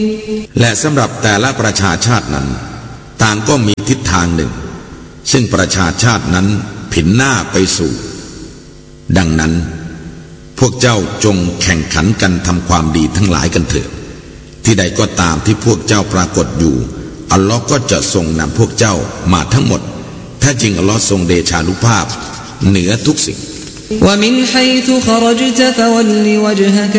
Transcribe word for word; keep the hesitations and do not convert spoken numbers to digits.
และสำหรับแต่ละประชาชาตินั้นต่างก็มีทิศทางหนึ่งซึ่งประชาชาตินั้นผินหน้าไปสู่ดังนั้นพวกเจ้าจงแข่งขันกันทำความดีทั้งหลายกันเถิดที่ใดก็ตามที่พวกเจ้าปรากฏอยู่อัลลอฮ์ก็จะทรงนำพวกเจ้ามาทั้งหมดถ้าจริงอัลลอฮ์ทรงเดชานุภาพเหนือทุกสิ่ง